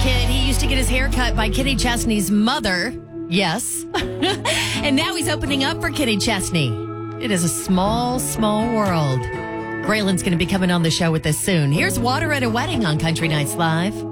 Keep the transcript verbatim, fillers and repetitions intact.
kid. He used to get his hair cut by Kenny Chesney's mother. Yes. And now he's opening up for Kenny Chesney. It is a small, small world. Graylin's going to be coming on the show with us soon. Here's Water at a Wedding on Country Nights Live.